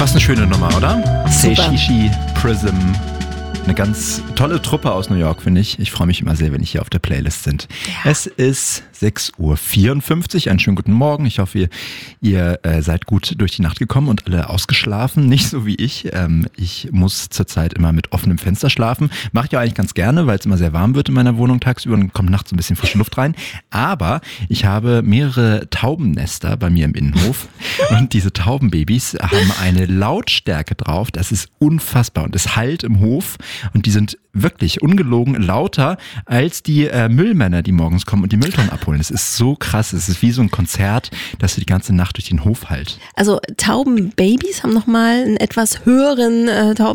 Was eine schöne Nummer, oder? Super. Seishishi Prism. Eine ganz tolle Truppe aus New York, finde ich. Ich freue mich immer sehr, wenn ich hier auf der Playlist sind. Ja. Es ist 6:54 Uhr. Einen schönen guten Morgen. Ich hoffe, ihr seid gut durch die Nacht gekommen und alle ausgeschlafen. Nicht so wie ich. Ich muss zurzeit immer mit offenem Fenster schlafen. Mache ich auch eigentlich ganz gerne, weil es immer sehr warm wird in meiner Wohnung tagsüber und kommt nachts ein bisschen frische Luft rein. Aber ich habe mehrere Taubennester bei mir im Innenhof. Und diese Taubenbabys haben eine Lautstärke drauf. Das ist unfassbar. Und es hallt im Hof. Und die sind wirklich ungelogen lauter als die Müllmänner, die morgens kommen und die Mülltonnen abholen. Das ist so krass. Es ist wie so ein Konzert, das die ganze Nacht durch den Hof hallt. Also Taubenbabys haben nochmal einen etwas höheren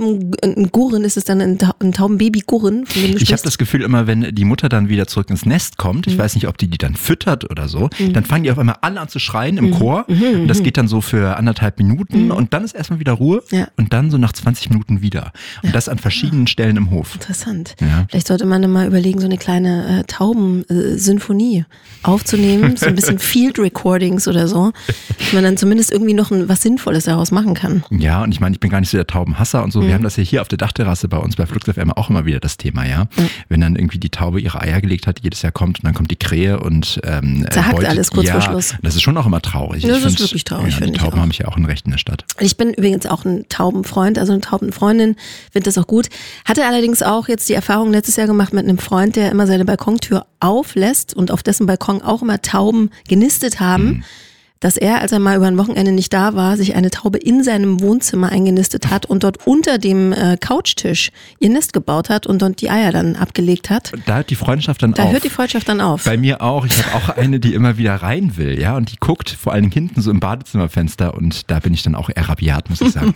ein Gurren ist es dann ein Taubenbaby-Gurren. Ich habe das Gefühl immer, wenn die Mutter dann wieder zurück ins Nest kommt, ich weiß nicht, ob die dann füttert oder so, dann fangen die auf einmal alle an zu schreien im Chor. Und das geht dann so für 1,5 Minuten und dann ist erstmal wieder Ruhe und dann so nach 20 Minuten wieder. Und das an verschiedenen Stellen im Hof. Interessant. Ja. Vielleicht sollte man mal überlegen, so eine kleine Taubensinfonie aufzunehmen, so ein bisschen Field Recordings oder so, dass man dann zumindest irgendwie noch was Sinnvolles daraus machen kann. Ja, und ich meine, ich bin gar nicht so der Taubenhasser und so. Wir haben das ja hier auf der Dachterrasse bei uns bei Flux FM auch immer wieder das Thema, ja. Wenn dann irgendwie die Taube ihre Eier gelegt hat, jedes Jahr kommt und dann kommt die Krähe und zerhackt alles kurz vor Schluss. Das ist schon auch immer traurig. Das ist wirklich traurig, finde ich. Die Tauben haben ja auch ein Recht in der Stadt. Ich bin übrigens auch ein Taubenfreund, also eine Taubenfreundin, finde das auch gut. Hatte allerdings auch jetzt die Erfahrung letztes Jahr gemacht mit einem Freund, der immer seine Balkontür auflässt und auf dessen Balkon auch immer Tauben genistet haben, dass er, als er mal über ein Wochenende nicht da war, sich eine Taube in seinem Wohnzimmer eingenistet hat und dort unter dem Couchtisch ihr Nest gebaut hat und dort die Eier dann abgelegt hat. Da hört die Freundschaft dann auf. Da hört die Freundschaft dann auf. Bei mir auch. Ich habe auch eine, die immer wieder rein will, ja, und die guckt vor allen Dingen hinten so im Badezimmerfenster und da bin ich dann auch eher rabiat, muss ich sagen.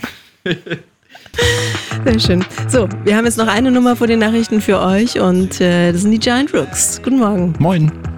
Sehr schön. So, wir haben jetzt noch eine Nummer vor den Nachrichten für euch und das sind die Giant Rooks. Guten Morgen. Moin.